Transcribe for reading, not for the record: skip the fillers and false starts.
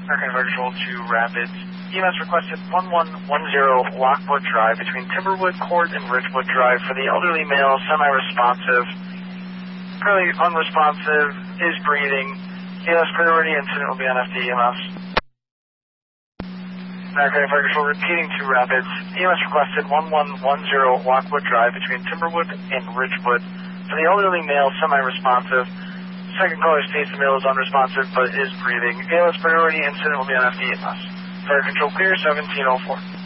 American Fire Control to Rapids. EMS requested 1110 Lockwood Drive between Timberwood Court and Ridgewood Drive for the elderly male, semi-responsive, currently unresponsive, is breathing. EMS priority incident will be on FD-EMS. American Fire Control repeating to Rapids. EMS requested 1110 Lockwood Drive between Timberwood and Ridgewood for the elderly male, semi-responsive. Second caller states the male is unresponsive but is breathing. EMS priority incident will be on FD-EMS. Fire Control clear, 1704.